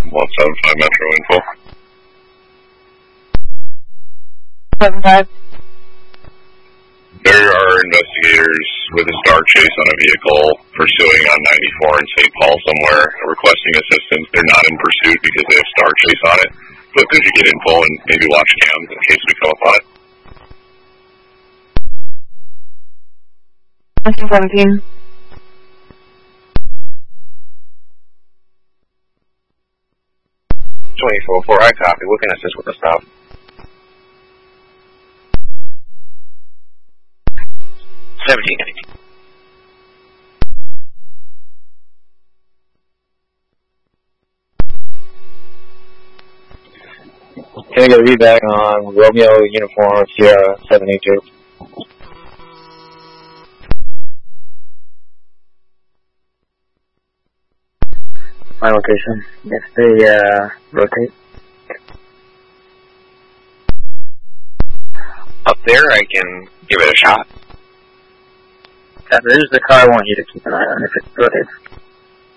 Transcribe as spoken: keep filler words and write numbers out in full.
one seven five Metro info. seven five. There are investigators with a star chase on a vehicle pursuing on ninety-four in Saint Paul somewhere, requesting assistance. They're not in pursuit because they have star chase on it. But could you get info and maybe watch cams in case we come up on it? seventeen. twenty-four four, I copy. What can I assist with the stop? seventeen nineteen. Can I get a readback on Romeo Uniform Sierra seven eight two? My location. If they uh, rotate. Up there, I can give it a shot. If there's the car, I want you to keep an eye on if it rotates.